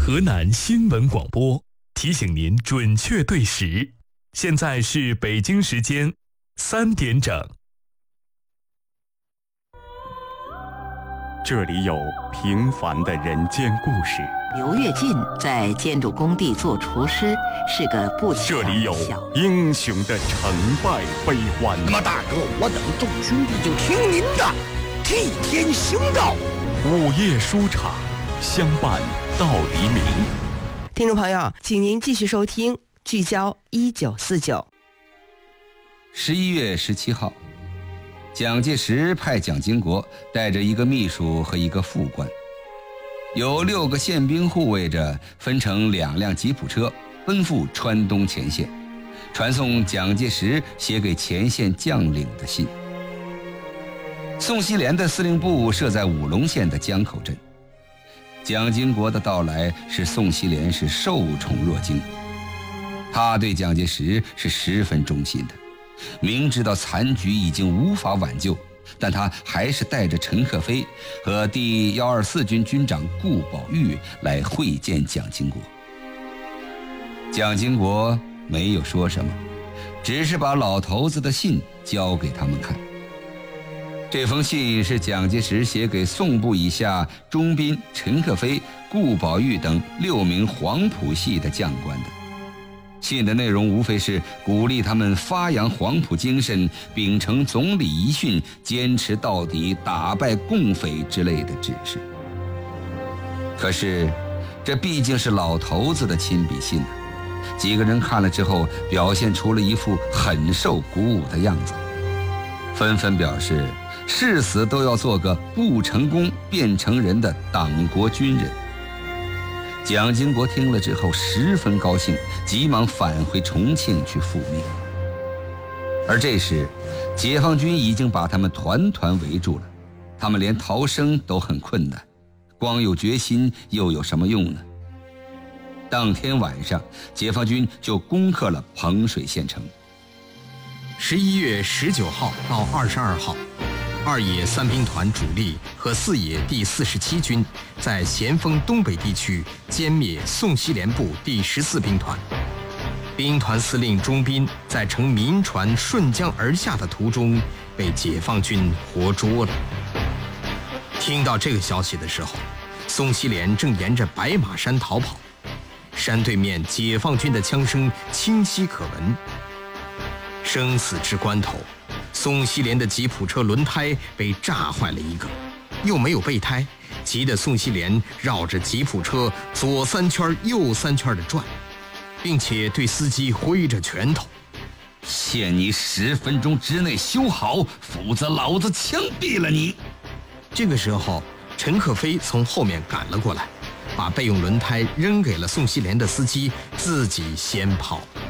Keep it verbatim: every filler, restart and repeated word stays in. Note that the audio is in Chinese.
河南新闻广播提醒您准确对时，现在是北京时间三点整。这里有平凡的人间故事。 刘跃进在建筑工地做厨师，是个不这里有英雄的成败悲欢。 那么大哥，我等众兄弟就听您的，替天行道。 午夜书场，相伴到黎明。 听众朋友，请您继续收听聚焦一九四九。 十一月十七号，蒋介石派蒋经国带着一个秘书和一个副官，有六个宪兵护卫着，分成两辆吉普车，奔赴川东前线，传送蒋介石写给前线将领的信。宋希濂的司令部设在武隆县的江口镇。蒋经国的到来使宋希濂是受宠若惊，他对蒋介石是十分忠心的，明知道残局已经无法挽救，但他还是带着陈克飞和第一二四军军长顾宝玉来会见蒋经国。蒋经国没有说什么，只是把老头子的信交给他们看。这封信是蒋介石写给宋部以下钟斌、陈克飞、顾宝玉等六名黄埔系的将官的。信的内容无非是鼓励他们发扬黄埔精神，秉承总理遗训，坚持到底，打败共匪之类的指示。可是这毕竟是老头子的亲笔信啊，几个人看了之后表现出了一副很受鼓舞的样子，纷纷表示誓死都要做个不成功便成仁的党国军人。蒋经国听了之后十分高兴，急忙返回重庆去复命。而这时解放军已经把他们团团围住了，他们连逃生都很困难，光有决心又有什么用呢？当天晚上解放军就攻克了彭水县城。 十一月十九号到二十二号，二野三兵团主力和四野第四十七军在咸丰东北地区歼灭宋希濂部第十四兵团。兵团司令钟斌在乘民船顺江而下的途中被解放军活捉了。听到这个消息的时候，宋希濂正沿着白马山逃跑，山对面解放军的枪声清晰可闻。生死之关头，宋希濂的吉普车轮胎被炸坏了一个，又没有备胎，急得宋希濂绕着吉普车左三圈右三圈的转，并且对司机挥着拳头： 限你十分钟之内修好，否则老子枪毙了你。 这个时候陈克飞从后面赶了过来，把备用轮胎扔给了宋希濂的司机，自己先跑了。